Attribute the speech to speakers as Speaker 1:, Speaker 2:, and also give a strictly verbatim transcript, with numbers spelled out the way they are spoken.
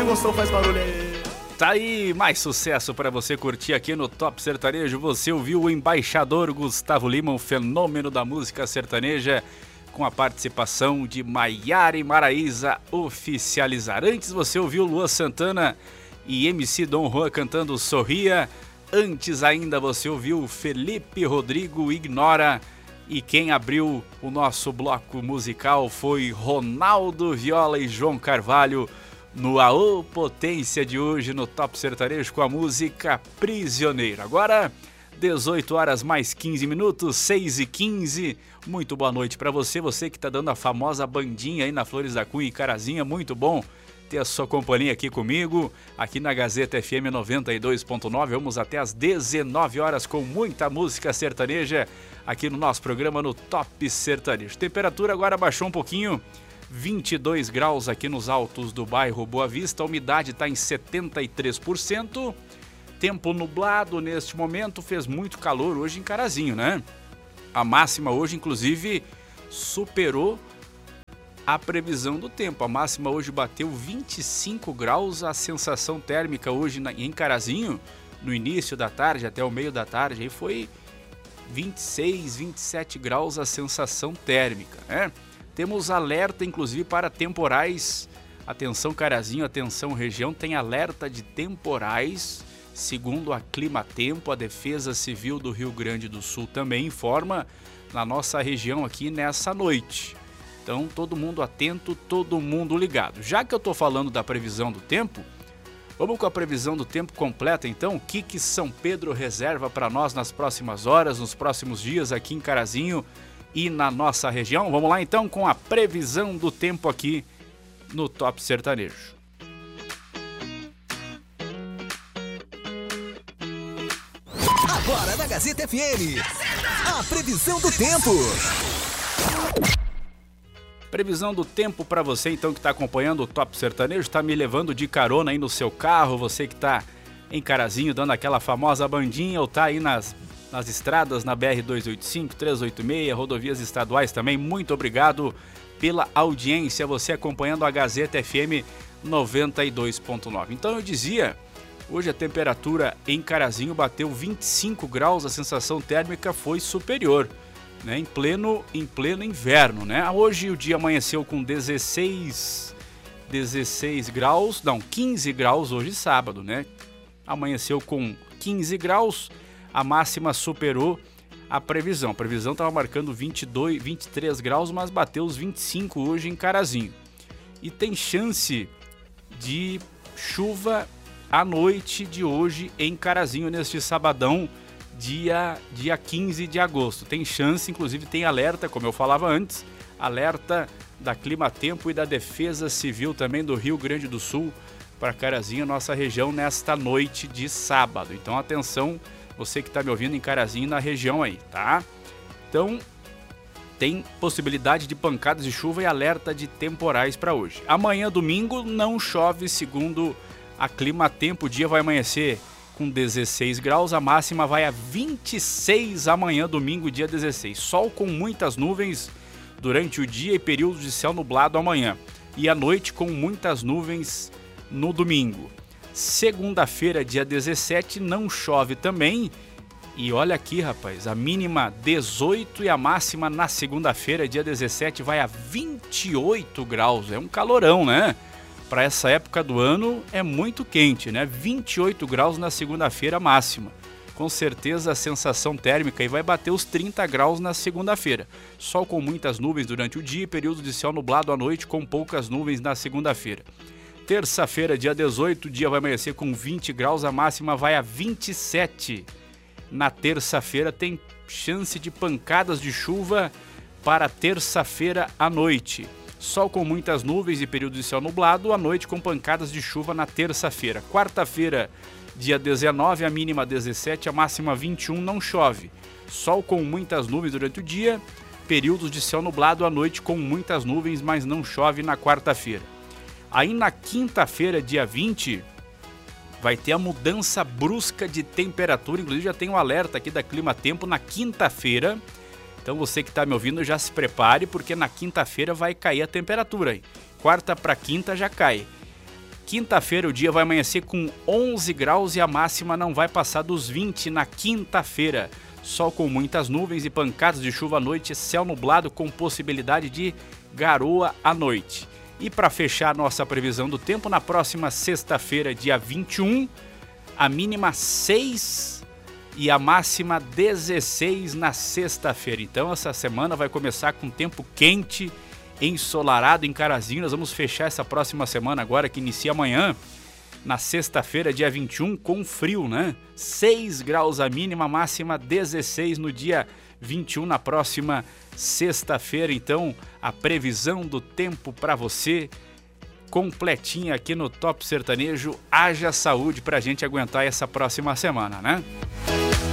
Speaker 1: Quem gostou faz barulho aí.
Speaker 2: Tá aí, mais sucesso para você curtir aqui no Top Sertanejo. Você ouviu o embaixador Gustavo Lima, o fenômeno da música sertaneja, com a participação de Maiara e Maraísa, Oficializar. Antes você ouviu Luan Santana e M C Dom Juan cantando Sorria. Antes ainda você ouviu Felipe Rodrigo, Ignora. E quem abriu o nosso bloco musical foi Ronaldo Viola e João Carvalho, no Aô Potência de hoje no Top Sertanejo com a música Prisioneiro. Agora, dezoito horas mais quinze minutos, seis e quinze. Muito boa noite para você, você que tá dando a famosa bandinha aí na Flores da Cunha e Carazinha. Muito bom ter a sua companhia aqui comigo, aqui na Gazeta F M noventa e dois ponto nove. Vamos até às dezenove horas com muita música sertaneja aqui no nosso programa no Top Sertanejo. Temperatura agora baixou um pouquinho, vinte e dois graus aqui nos altos do bairro Boa Vista, a umidade está em setenta e três por cento, tempo nublado neste momento, fez muito calor hoje em Carazinho, né? A máxima hoje, inclusive, superou a previsão do tempo, a máxima hoje bateu vinte e cinco graus, a sensação térmica hoje em Carazinho, no início da tarde até o meio da tarde, aí foi vinte e seis, vinte e sete graus a sensação térmica, né? Temos alerta, inclusive, para temporais. Atenção, Carazinho, atenção, região, tem alerta de temporais. Segundo a Climatempo, a Defesa Civil do Rio Grande do Sul também informa na nossa região aqui nessa noite. Então, todo mundo atento, todo mundo ligado. Já que eu estou falando da previsão do tempo, vamos com a previsão do tempo completa, então. O que, que São Pedro reserva para nós nas próximas horas, nos próximos dias aqui em Carazinho e na nossa região? Vamos lá então com a previsão do tempo aqui no Top Sertanejo.
Speaker 3: Agora na Gazeta F M, a previsão do tempo.
Speaker 2: Previsão do tempo para você então que está acompanhando o Top Sertanejo, está me levando de carona aí no seu carro, você que está em Carazinho dando aquela famosa bandinha ou tá aí nas nas estradas, na B R duzentos e oitenta e cinco, trezentos e oitenta e seis, rodovias estaduais também. Muito obrigado pela audiência, você acompanhando a Gazeta F M noventa e dois ponto nove. Então eu dizia, hoje a temperatura em Carazinho bateu vinte e cinco graus, a sensação térmica foi superior, né? Em pleno, em pleno inverno, né? Hoje o dia amanheceu com dezesseis, dezesseis graus, não, quinze graus hoje sábado, né? Amanheceu com quinze graus, a máxima superou a previsão. A previsão estava marcando vinte e dois, vinte e três graus, mas bateu os vinte e cinco hoje em Carazinho. E tem chance de chuva à noite de hoje em Carazinho, neste sabadão, dia, dia quinze de agosto. Tem chance, inclusive tem alerta, como eu falava antes, alerta da Climatempo e da Defesa Civil também do Rio Grande do Sul para Carazinho, nossa região, nesta noite de sábado. Então atenção, você que está me ouvindo em Carazinho, na região aí, tá? Então, tem possibilidade de pancadas de chuva e alerta de temporais para hoje. Amanhã, domingo, não chove, segundo a Climatempo. O dia vai amanhecer com dezesseis graus, a máxima vai a vinte e seis amanhã, domingo, dia dezesseis. Sol com muitas nuvens durante o dia e períodos de céu nublado amanhã. E à noite com muitas nuvens no domingo. Segunda-feira, dia dezessete, não chove também. E olha aqui, rapaz, a mínima dezoito e a máxima na segunda-feira, dia dezessete, vai a vinte e oito graus. É um calorão, né? Para essa época do ano é muito quente, né? vinte e oito graus na segunda-feira máxima. Com certeza a sensação térmica aí vai bater os trinta graus na segunda-feira. Sol com muitas nuvens durante o dia e período de céu nublado à noite com poucas nuvens na segunda-feira. Terça-feira, dia dezoito, o dia vai amanhecer com vinte graus, a máxima vai a vinte e sete. Na terça-feira tem chance de pancadas de chuva para terça-feira à noite. Sol com muitas nuvens e período de céu nublado, à noite com pancadas de chuva na terça-feira. Quarta-feira, dia dezenove, a mínima dezessete, a máxima vinte e um, não chove. Sol com muitas nuvens durante o dia, períodos de céu nublado à noite com muitas nuvens, mas não chove na quarta-feira. Aí na quinta-feira, dia vinte, vai ter a mudança brusca de temperatura, inclusive já tem um alerta aqui da Climatempo na quinta-feira. Então você que está me ouvindo já se prepare, porque na quinta-feira vai cair a temperatura aí. Quarta para quinta já cai. Quinta-feira o dia vai amanhecer com onze graus e a máxima não vai passar dos vinte na quinta-feira. Sol com muitas nuvens e pancadas de chuva à noite, céu nublado com possibilidade de garoa à noite. E para fechar a nossa previsão do tempo, na próxima sexta-feira, dia vinte e um, a mínima seis e a máxima dezesseis na sexta-feira. Então essa semana vai começar com tempo quente, ensolarado em Carazinho. Nós vamos fechar essa próxima semana agora, que inicia amanhã, na sexta-feira, dia vinte e um, com frio, né? seis graus a mínima, máxima dezesseis no dia vinte e um, na próxima sexta-feira. Então, a previsão do tempo para você, completinha aqui no Top Sertanejo. Haja saúde pra gente aguentar essa próxima semana, né?